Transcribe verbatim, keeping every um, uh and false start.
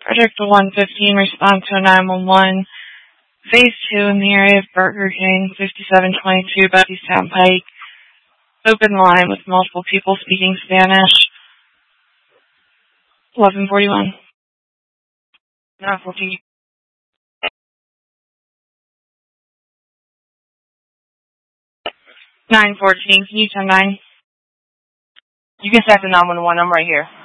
Project one fifteen, respond to a nine one one. Phase two in the area of Burger King, fifty-seven twenty-two Bettystown Pike. Open line with multiple people speaking Spanish. eleven forty-one. nine fourteen. nine fourteen, can you turn nine? You can set the nine one one, I'm right here.